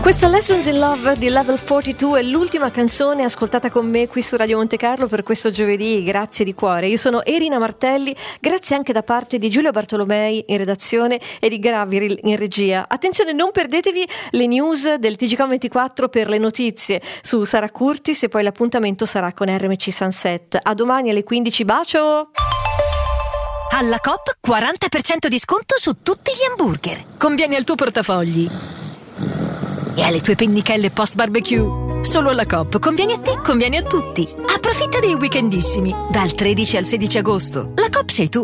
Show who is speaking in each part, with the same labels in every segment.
Speaker 1: Questa Lessons in Love di Level 42 è l'ultima canzone ascoltata con me qui su Radio Monte Carlo per questo giovedì, grazie di cuore. Io sono Erina Martelli, grazie anche da parte di Giulio Bartolomei in redazione e di Gravir in regia. Attenzione, non perdetevi le news del TGCOM 24 per le notizie su Sara Curtis e poi l'appuntamento sarà con RMC Sunset. A domani alle 15, bacio!
Speaker 2: Alla Coop 40% di sconto su tutti gli hamburger. Conviene al tuo portafogli e alle tue pennichelle post barbecue. Solo alla Coop conviene a te, conviene a tutti. Approfitta dei weekendissimi dal 13 al 16 agosto. La Coop sei tu.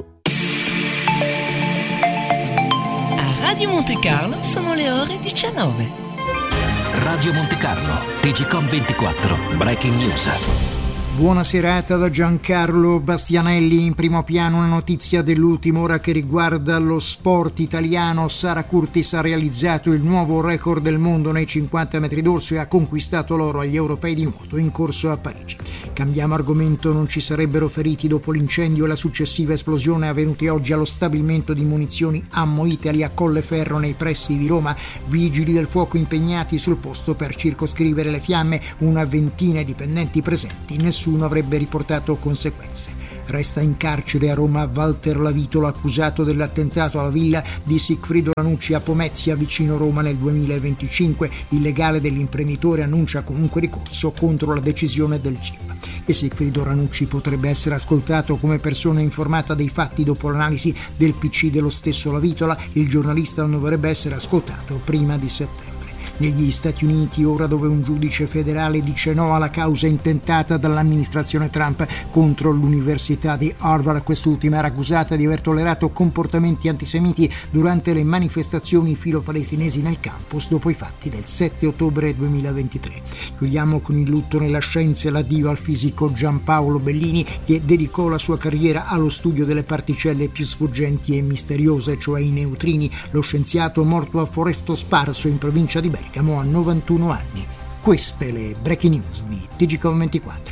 Speaker 3: A Radio Monte Carlo sono le ore 19.
Speaker 4: Radio Monte Carlo, TGCOM 24, Breaking News.
Speaker 5: Buona serata da Giancarlo Bastianelli. In primo piano una notizia dell'ultima ora che riguarda lo sport italiano. Sara Curtis ha realizzato il nuovo record del mondo nei 50 metri d'orso e ha conquistato l'oro agli europei di nuoto in corso a Parigi. Cambiamo argomento, non ci sarebbero feriti dopo l'incendio e la successiva esplosione avvenuti oggi allo stabilimento di munizioni Ammo Italy a Colleferro nei pressi di Roma. Vigili del fuoco impegnati sul posto per circoscrivere le fiamme, una ventina di dipendenti presenti, nessuno avrebbe riportato conseguenze. Resta in carcere a Roma Walter Lavitolo, accusato dell'attentato alla villa di Sigfrido Ranucci a Pomezia, vicino Roma, nel 2025. Il legale dell'imprenditore annuncia comunque ricorso contro la decisione del GIP. E Sigfrido Ranucci potrebbe essere ascoltato come persona informata dei fatti dopo l'analisi del PC dello stesso Lavitola. Il giornalista non dovrebbe essere ascoltato prima di settembre. Negli Stati Uniti, ora dove un giudice federale dice no alla causa intentata dall'amministrazione Trump contro l'Università di Harvard, quest'ultima era accusata di aver tollerato comportamenti antisemiti durante le manifestazioni filo-palestinesi nel campus dopo i fatti del 7 ottobre 2023. Chiudiamo con il lutto nella scienza e l'addio al fisico Giampaolo Bellini, che dedicò la sua carriera allo studio delle particelle più sfuggenti e misteriose, cioè i neutrini. Lo scienziato, morto a Foresto Sparso in provincia di Bergamo a 91 anni. Queste le breaking news di TGCOM 24.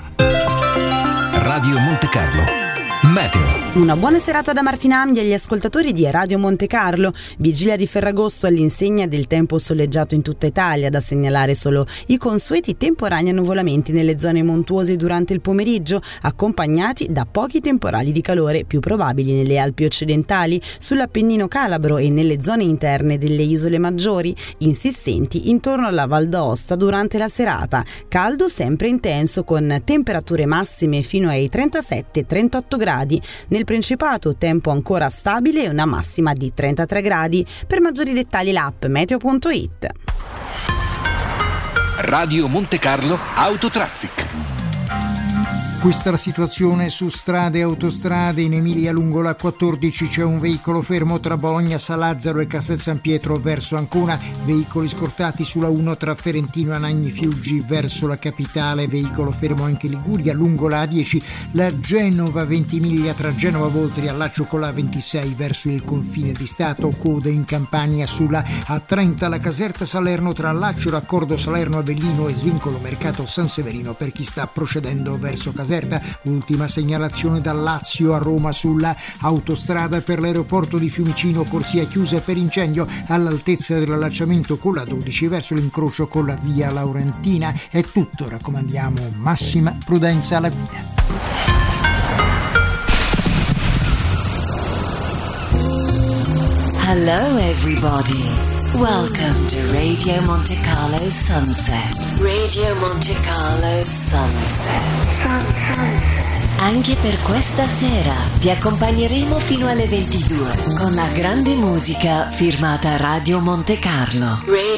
Speaker 4: Radio Monte Carlo Meteo.
Speaker 6: Una buona serata da Martina Amdi agli ascoltatori di Radio Monte Carlo. Vigilia di Ferragosto all'insegna del tempo soleggiato in tutta Italia, da segnalare solo i consueti temporanei annuvolamenti nelle zone montuose durante il pomeriggio, accompagnati da pochi temporali di calore più probabili nelle Alpi occidentali, sull'Appennino calabro e nelle zone interne delle isole maggiori, insistenti intorno alla Val d'Aosta durante la serata. Caldo sempre intenso, con temperature massime fino ai 37-38 gradi. Nel Principato tempo ancora stabile e una massima di 33 gradi. Per maggiori dettagli l'app meteo.it.
Speaker 4: Radio Monte Carlo Autotraffic.
Speaker 5: Questa è la situazione su strade e autostrade. In Emilia lungo la 14 c'è un veicolo fermo tra Bologna Salazzaro e Castel San Pietro verso Ancona, veicoli scortati sulla 1 tra Ferentino e Nagni Fiuggi verso la capitale, veicolo fermo anche in Liguria lungo la A10, la Genova Ventimiglia tra Genova Voltri allaccio con la 26 verso il confine di Stato, code in Campania sulla A30, la Caserta Salerno tra Allaccio, raccordo Salerno Avellino e svincolo Mercato San Severino per chi sta procedendo verso Caserta. Ultima segnalazione dal Lazio a Roma sulla autostrada per l'aeroporto di Fiumicino, corsia chiusa per incendio all'altezza dell'allacciamento con la 12 verso l'incrocio con la via Laurentina. È tutto, raccomandiamo massima prudenza alla guida.
Speaker 7: Hello everybody. Welcome to Radio Monte Carlo Sunset. Radio Monte Carlo Sunset. Anche per questa sera ti accompagneremo fino alle 22 con la grande musica firmata Radio Monte Carlo.